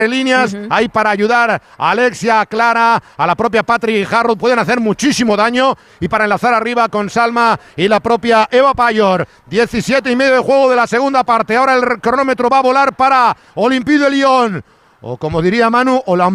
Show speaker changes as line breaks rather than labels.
líneas ahí para ayudar a Alexia, a Clara, a la propia Patrick Harrow, pueden hacer muchísimo daño, y para enlazar arriba con Salma y la propia Eva Payor. 17 y medio de juego de la segunda parte, ahora el cronómetro va a volar para Olympique de Lyon, o como diría Manu,